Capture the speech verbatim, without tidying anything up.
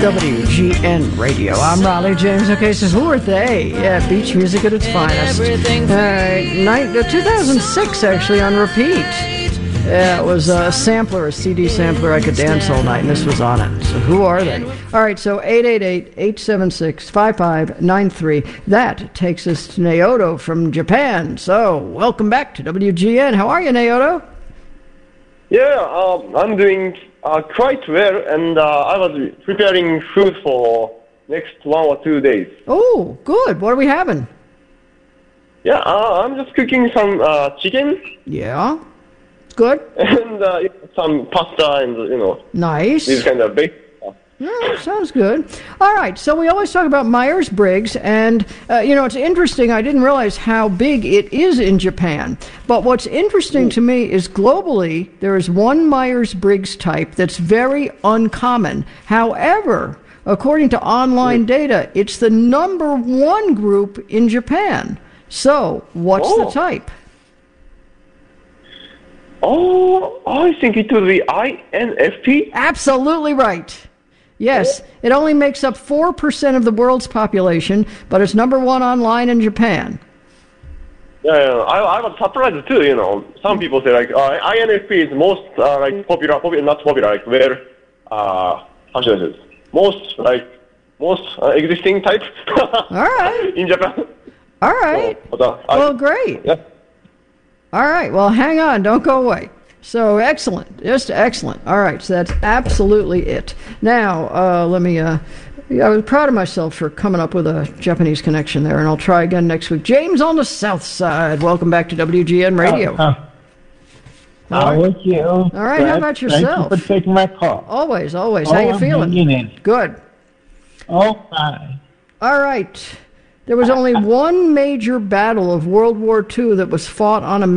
W G N Radio. I'm Raleigh James. Okay, so who are they? Yeah, beach music at its finest. All right, night, uh, two thousand six, actually, on repeat. Yeah, it was a sampler, a C D sampler I could dance all night, and this was on it. So who are they? All right, so eight eight eight, eight seven six, five five nine three. That takes us to Naoto from Japan. So welcome back to W G N. How are you, Naoto? Yeah, um, I'm doing uh, quite well, and uh, I was preparing food for next one or two days. Oh, good. What are we having? Yeah, uh, I'm just cooking some uh, chicken. Yeah, good. And uh, some pasta and, you know, nice. These kind of basic stuff. No, sounds good. All right, so we always talk about Myers-Briggs, and, uh, you know, it's interesting. I didn't realize how big it is in Japan. But what's interesting to me is globally, there is one Myers-Briggs type that's very uncommon. However, according to online data, it's the number one group in Japan. So, what's oh. the type? Oh, I think it will be I N F P. Absolutely right. Yes, it only makes up four percent of the world's population, but it's number one online in Japan. Yeah, yeah. I, I was surprised too, you know. Some people say, like, uh, I N F P is most, uh, like, popular, popular, not popular, like, where, uh, how should I say this? Most, like, most uh, existing type. All right. In Japan. All right. So, but, uh, I, well, great. Yeah. All right. Well, hang on. Don't go away. So excellent, just excellent. All right, so that's absolutely it. Now, uh, let me, uh, I was proud of myself for coming up with a Japanese connection there, and I'll try again next week. James on the South Side, welcome back to W G N Radio. Uh, uh, how right. are you? All right, Glad, how about yourself? Thank you for taking my call. Always, always. Oh, how you I'm feeling? hanging in. Good. Oh, fine. All right. There was only one major battle of World War Two that was fought on a